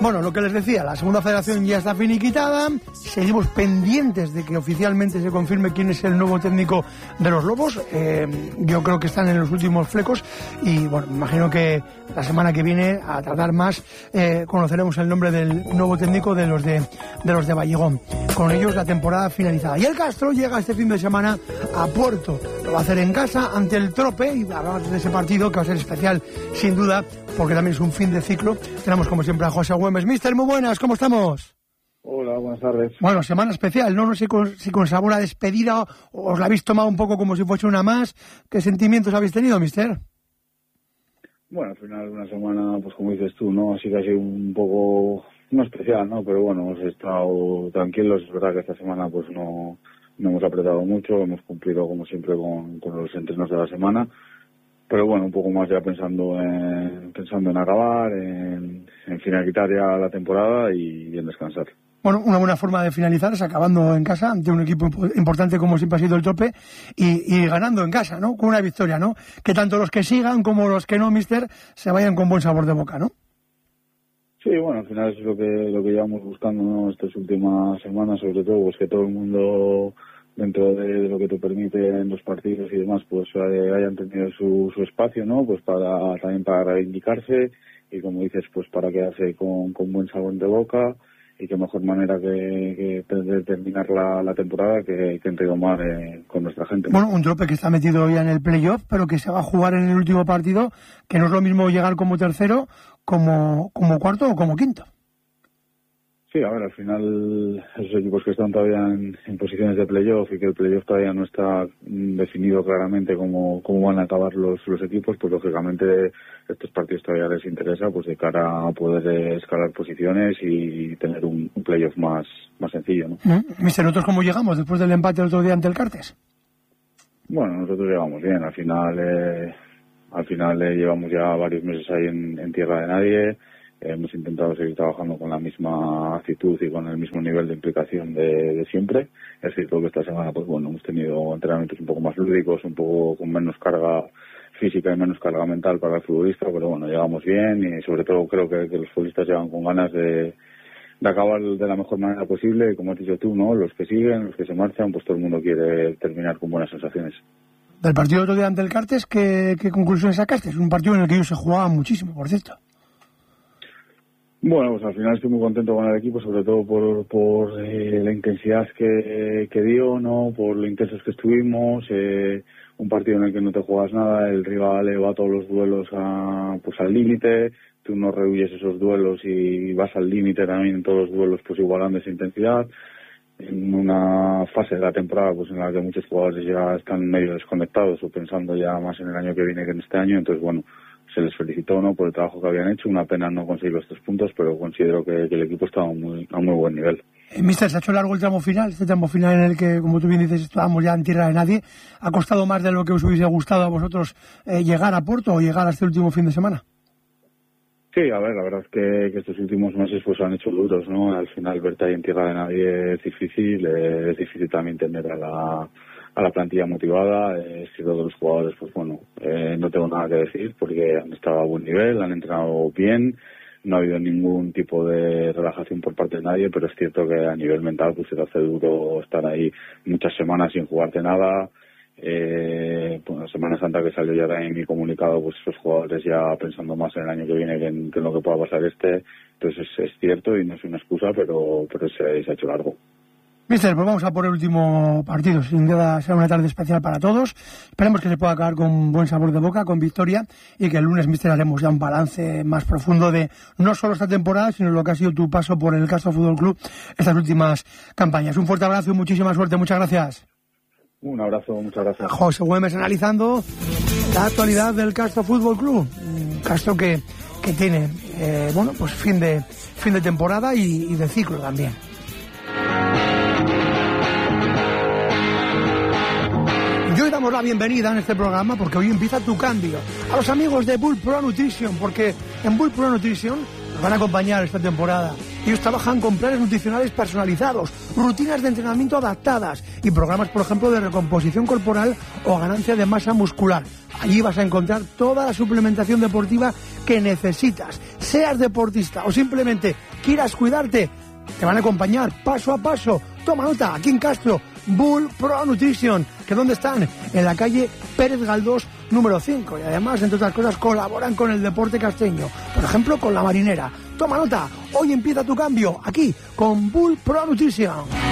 Bueno, lo que les decía, la segunda federación ya está finiquitada, seguimos pendientes de que oficialmente se confirme quién es el nuevo técnico de los Lobos. Yo creo que están en los últimos flecos y bueno, me imagino que la semana que viene, a tardar más, conoceremos el nombre del nuevo técnico de los de Vallegón. Con ellos la temporada finalizada. Y el Castro llega este fin de semana a Puerto. Lo va a hacer en casa ante el Trope y hablamos de ese partido que va a ser especial sin duda porque también es un fin de ciclo. Tenemos como siempre a José Güemes. Mister, muy buenas, ¿cómo estamos? Hola, buenas tardes. Bueno, semana especial, no sé si con sabor a despedida o os la habéis tomado un poco como si fuese una más. ¿Qué sentimientos habéis tenido, mister? Bueno, al final una semana, pues como dices tú, ¿no? Así que ha sido un poco, no especial, ¿no? Pero bueno, hemos estado tranquilos. Es verdad que esta semana pues no hemos apretado mucho, hemos cumplido como siempre con los entrenos de la semana. Pero bueno, un poco más ya pensando en acabar, en finalizar ya la temporada y en descansar. Bueno, una buena forma de finalizar es acabando en casa ante un equipo importante como siempre ha sido el Trope y ganando en casa, ¿no? Con una victoria, ¿no? Que tanto los que sigan como los que no, mister, se vayan con buen sabor de boca, ¿no? Sí, bueno, al final es lo que llevamos buscando, ¿no? Estas últimas semanas, sobre todo, pues que todo el mundo, dentro de lo que te permiten los partidos y demás, pues hayan tenido su espacio, ¿no? Pues también para reivindicarse y, como dices, pues para quedarse con buen sabor de boca. Y qué mejor manera que de terminar la temporada que retomar con nuestra gente. Bueno, un Trope que está metido ya en el playoff, pero que se va a jugar en el último partido, que no es lo mismo llegar como tercero, como cuarto o como quinto. Sí, a ver, al final esos equipos que están todavía en posiciones de playoff y que el playoff todavía no está definido claramente cómo van a acabar los equipos, pues lógicamente estos partidos todavía les interesa pues de cara a poder escalar posiciones y tener un playoff más sencillo, ¿no? Mister, ¿nosotros cómo llegamos después del empate el otro día ante el Cartes? Bueno, nosotros llegamos bien, al final llevamos ya varios meses ahí en tierra de nadie. Hemos intentado seguir trabajando con la misma actitud y con el mismo nivel de implicación de siempre. Es cierto que esta semana, pues bueno, hemos tenido entrenamientos un poco más lúdicos, un poco con menos carga física y menos carga mental para el futbolista, pero bueno, llegamos bien y sobre todo creo que los futbolistas llegan con ganas de acabar de la mejor manera posible. Y como has dicho tú, ¿no? Los que siguen, los que se marchan, pues todo el mundo quiere terminar con buenas sensaciones. Del partido otro día ante el Cartes, ¿qué conclusiones sacaste? Es un partido en el que ellos se jugaban muchísimo, por cierto. Bueno, pues al final estoy muy contento con el equipo, sobre todo por la intensidad que dio, ¿no? Por lo intensos que estuvimos, un partido en el que no te juegas nada, el rival va a todos los duelos pues al límite, tú no rehuyes esos duelos y vas al límite también en todos los duelos, pues igualando esa intensidad. En una fase de la temporada pues en la que muchos jugadores ya están medio desconectados o pensando ya más en el año que viene que en este año, entonces bueno, se les felicitó, ¿no?, por el trabajo que habían hecho. Una pena no conseguir los 3 puntos, pero considero que el equipo estaba a un muy buen nivel. Mister, se ha hecho largo el tramo final, este tramo final en el que, como tú bien dices, estábamos ya en tierra de nadie. ¿Ha costado más de lo que os hubiese gustado a vosotros llegar a Puerto o llegar a este último fin de semana? Sí, a ver, la verdad es que estos últimos meses pues han hecho duros, ¿no? Al final verte ahí en tierra de nadie es difícil también tener a la plantilla motivada. Es cierto que los jugadores, pues bueno, no tengo nada que decir porque han estado a buen nivel, han entrenado bien, no ha habido ningún tipo de relajación por parte de nadie, pero es cierto que a nivel mental pues se te hace duro estar ahí muchas semanas sin jugarte nada. Pues la Semana Santa que salió ya en mi comunicado, pues esos jugadores ya pensando más en el año que viene que en lo que pueda pasar entonces es cierto y no es una excusa, pero se ha hecho largo. Mister, pues vamos a por el último partido. Sin duda será una tarde especial para todos. Esperemos que se pueda acabar con buen sabor de boca, con victoria, y que el lunes, mister, haremos ya un balance más profundo de no solo esta temporada, sino lo que ha sido tu paso por el Castro Fútbol Club estas últimas campañas. Un fuerte abrazo y muchísima suerte. Muchas gracias. Un abrazo, muchas gracias. José Güemes analizando la actualidad del Castro Fútbol Club. Un Castro que tiene, pues fin de temporada y de ciclo también. Y hoy damos la bienvenida en este programa porque hoy empieza tu cambio a los amigos de Bull Pro Nutrition, porque en Bull Pro Nutrition nos van a acompañar esta temporada Ellos trabajan con planes nutricionales personalizados, rutinas de entrenamiento adaptadas y programas, por ejemplo, de recomposición corporal o ganancia de masa muscular. Allí vas a encontrar toda la suplementación deportiva que necesitas. Seas deportista o simplemente quieras cuidarte, te van a acompañar paso a paso. Toma nota, aquí en Castro, Bull Pro Nutrition, que ¿dónde están? En la calle Pérez Galdós, número 5. Y además, entre otras cosas, colaboran con el deporte casteño. Por ejemplo, con la marinera. Toma nota, hoy empieza tu cambio, aquí, con Bull Pro Nutrition.